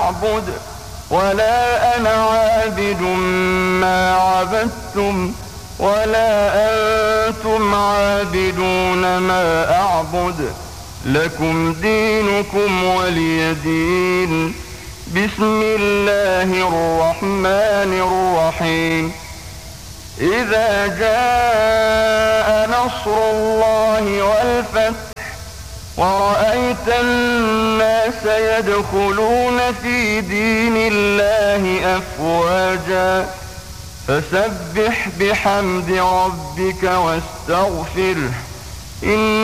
أعبد ولا أنا عابد ما عبدتم ولا أنتم عابدون ما أعبد لكم دينكم ولي دين. بسم الله الرحمن الرحيم. إذا جاء نصر الله والفتح ورأيت الناس يدخلون في دين الله أفواجا فسبح بحمد ربك واستغفره